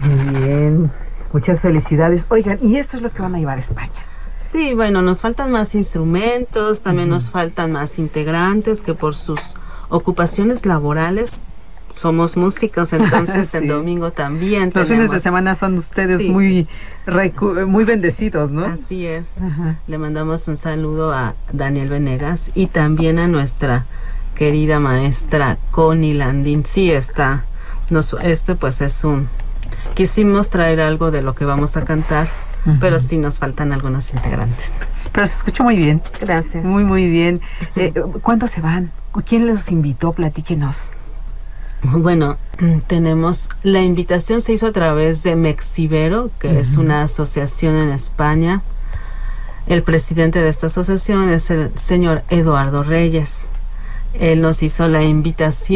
Muy bien, muchas felicidades. Oigan, ¿y esto es lo que van a llevar a España? Sí, bueno, nos faltan más instrumentos, también nos faltan más integrantes que por sus ocupaciones laborales somos músicos, entonces Sí. el domingo también Los fines de tenemos. semana son ustedes Sí, muy bendecidos, ¿no? así es. Ajá. Le mandamos un saludo a Daniel Venegas y también a nuestra querida maestra Connie Landín. Sí, está. Pues es un... Quisimos traer algo de lo que vamos a cantar, pero sí nos faltan algunos integrantes. Pero se escuchó muy bien. Gracias. Muy, muy bien. ¿Cuándo se van? ¿Quién los invitó? Platíquenos. Bueno, tenemos, la invitación se hizo a través de Mexibero, que es una asociación en España. El presidente de esta asociación es el señor Eduardo Reyes. Él nos hizo la invitación